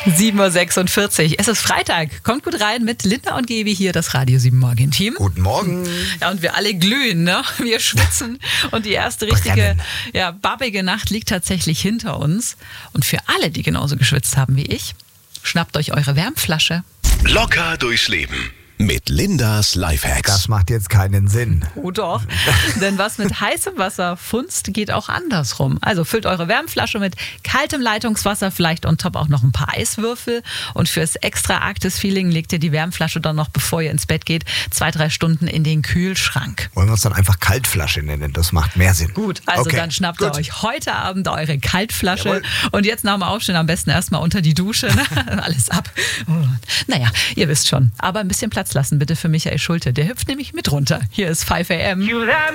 7.46 Uhr. Es ist Freitag. Kommt gut rein mit Linda und Gebi hier, das Radio 7 Morgen-Team. Guten Morgen. Ja, und wir alle glühen, ne? Wir schwitzen. Und die erste richtige, babbige Nacht liegt tatsächlich hinter uns. Und für alle, die genauso geschwitzt haben wie ich, schnappt euch eure Wärmflasche. Locker durchs Leben mit Lindas Lifehacks. Das macht jetzt keinen Sinn. Oh doch, denn was mit heißem Wasser funzt, geht auch andersrum. Also füllt eure Wärmflasche mit kaltem Leitungswasser, vielleicht on top auch noch ein paar Eiswürfel. Und fürs extra Arktis-Feeling legt ihr die Wärmflasche dann noch, bevor ihr ins Bett geht, 2-3 Stunden in den Kühlschrank. Wollen wir uns dann einfach Kaltflasche nennen? Das macht mehr Sinn. Gut, also okay. Dann schnappt ihr euch heute Abend eure Kaltflasche. Jawohl. Und jetzt nach dem Aufstehen am besten erstmal unter die Dusche. Ne? Alles ab. Naja, ihr wisst schon. Aber ein bisschen Platz lassen bitte für Michael Schulte. Der hüpft nämlich mit runter. Hier ist 5 AM.